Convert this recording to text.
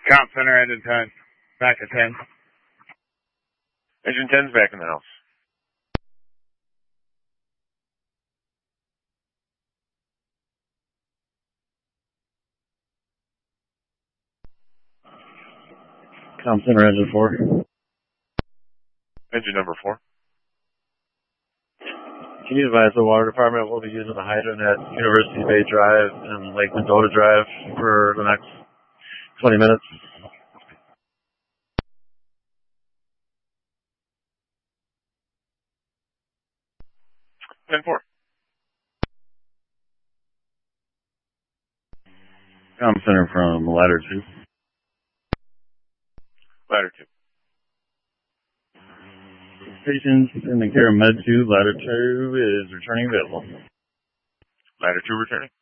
Comp center, engine 10. Back at 10. Engine 10's back in the house. Comp center, engine 4. Engine number 4. Can you advise the water department will be using the hydrant at University Bay Drive and Lake Mendota Drive for the next 20 minutes? 10-4. Comp center from ladder 2. Ladder 2. Patients in the care of Med 2, ladder 2 is returning available. Ladder 2 returning.